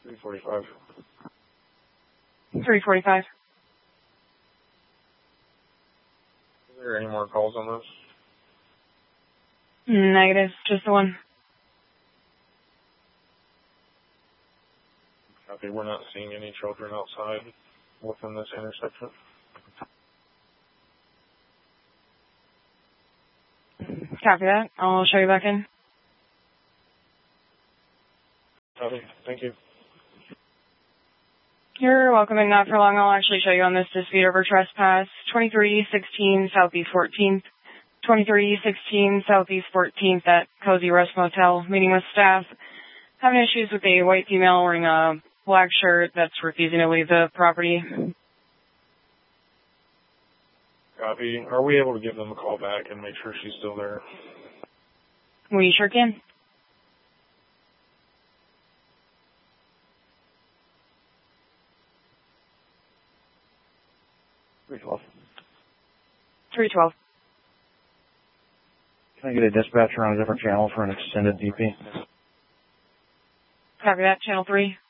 345. 345. Is there any more calls on this? Negative, just the one. Copy, we're not seeing any children outside within this intersection. Copy that. I'll show you back in. Copy, thank you. You're welcome, and not for long. I'll actually show you on this dispute over trespass. 2316 Southeast 14th. 2316 Southeast 14th at Cozy Rest Motel. Meeting with staff. Having issues with a white female wearing a black shirt that's refusing to leave the property. Copy. Are we able to give them a call back and make sure she's still there? We sure can. $312. 312. Can I get a dispatcher on a different channel for an extended DP? Copy that. Channel 3.